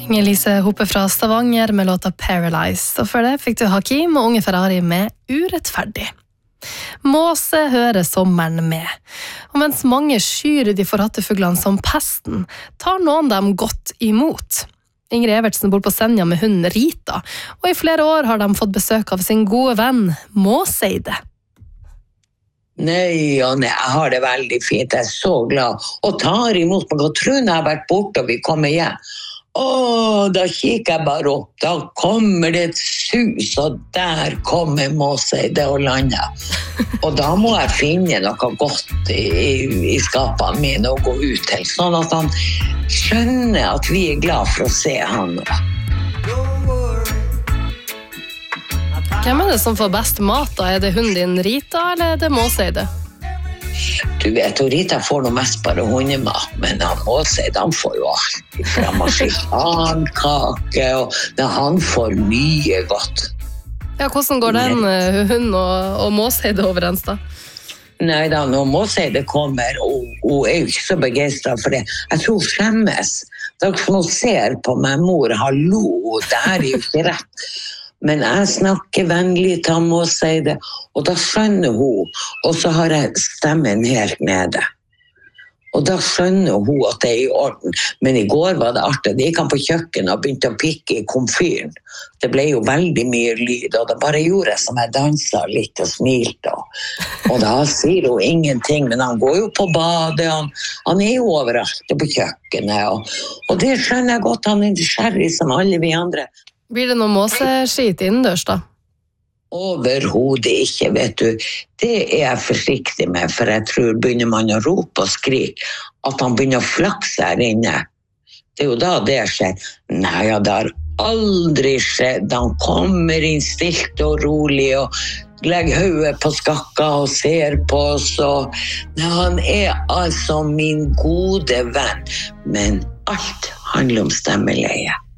Inger-Lise Hoppe fra Stavanger med låta Paralyzed, og før det fikk du Hakim og Unge Ferrari med Urettferdig. Måse hører sommeren med, og mens mange skyr de forhattefuglene som pesten, tar noen dem godt imot. Ingrid Evertsen bor på Senja med hunden Rita, og i flere år har de fått besøk av sin gode venn Måseide. Nei, jeg har det veldig fint, jeg er så glad, og tar imot meg, og tror jeg har vært borte og vi kommer hjem. Da kikker jeg bare opp, da kommer det et sus, og der kommer Måseide og lander. Og da må jeg finne noe godt i skapene mine og gå ut til, sånn at han skjønner at vi er glad for å se han nå. Hvem er det som får best mat da? Er det hunden din Rita, eller er det Måseide? Du vet, Rita får noe mest bare hundemat, men han Måseide, han får jo alt. Fra marsipankake, og han får mye godt. Ja, hvordan går den hunden og Måseide overens da? Nei da, når Måseide kommer, og hun er jo ikke så begeistret for det. Jeg tror hun skjemmes. Da hun ser på meg, mor, hallo, det er jo ikke rett. Men jeg snakker vennlig til Måseide, og da skjønner hun, og så har jeg stemmen helt nede. Og da skjønner hun at det er i orden. Men i går var det artig, de gikk han på kjøkkenet og begynte å pikke i komfyren. Det ble jo veldig mye lyd, og da bare gjorde jeg som jeg danset litt og smilte. Og da sier hun ingenting, men han går jo på badet, han er jo overalt på kjøkkenet, og det skjønner jeg godt, han er nysgjerrig som alle vi andre. Blir det noe måseskit innendørs da? Overhodet ikke, vet du. Det er jeg forsiktig med, for jeg tror begynner man å rope og skrike, at han begynner å flakse her inne. Det er jo da det skjer. Nei, det har aldri skjedd. Han kommer inn stilt og rolig, og legger hodet på skakka og ser på oss. Han er altså min gode venn, men alt handler om stemmeleie.